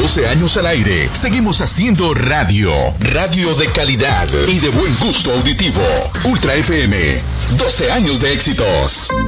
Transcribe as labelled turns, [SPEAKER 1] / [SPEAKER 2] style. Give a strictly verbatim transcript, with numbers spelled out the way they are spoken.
[SPEAKER 1] doce años al aire, seguimos haciendo radio. Radio de calidad y de buen gusto auditivo. Ultra F M. doce años de éxitos.